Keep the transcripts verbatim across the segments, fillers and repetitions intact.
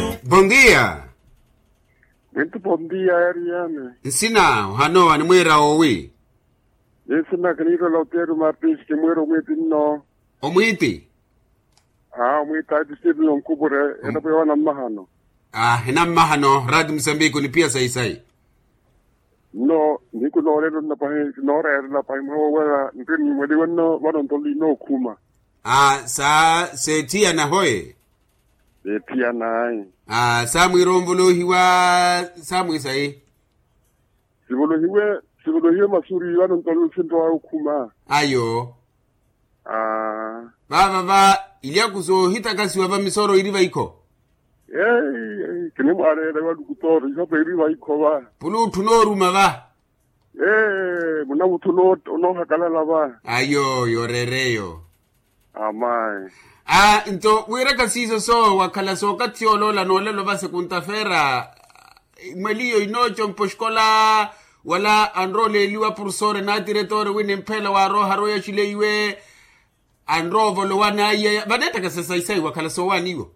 Bom dia. Muito bom dia, Ariane. Ensina, hanoa ni mwera owi. Ensina kaniro Lautero Martins que mwera mwiti no. Omwiti? Ah, mwita disibu no mkubure, ena pewa na mahano. Ah, hena mahano, radi Msambiko ni pia sai sai. No, niku no redo na pahe, no redo na pahe mwa wala, mpini mwedi wano, wano ntoli no kuma. Ah, sa se tia na hoe. E tia na ai. Ah, sa mwirombolo hiwa, sa mwisai. Sivolo hiwe, sivolo hiwe masuri wano ntoli sinto wa ukuma. Ayo. Ah. Ba ba ba, ilia kuso hita kasi waba misoro iriva iko. Eh, kene mware rewa dukutori, sope iriva iko wa. Pulu tunoru mava. Eh, muna mutuno, ono hakalala wa. Ayo, yorereyo. Amai. Ah, into wira kasizo so wakala so katiolo la nole lo base kuntafera mwelio inocho mposhkola wala androle liwa pursore na direttore wine mpela wa roha roya chile iwe androvo lo wana ye baneta kasasa isai wakala so wanigo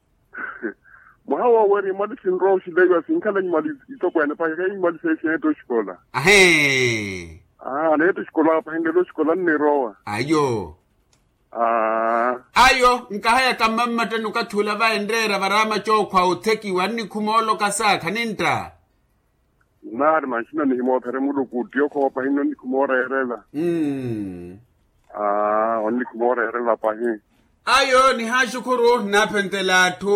Mwawa wari mali sinro chile iwe sinkala nyimali itoko ene pa kai mali sesi neto shkola. Ahe. Ah, neto shkola pa hende shkola ni roa. Ayo. Ah. Ayo, nkahaya kamamma tenu kathula va endrera varama chokwa uteki wani kumolo kasa kaninta. Nari mashina ni himo tere mudu kutio kwa pa hino ni kumora erela. Mm. Ah, wani kumora erela pa hino. Ayo, ni hashukuru napentela tu.